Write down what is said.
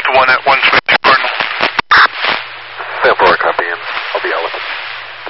Delta 1 at 1 Switch Cardinal. Sam 4, copy in. I'll be Elephant.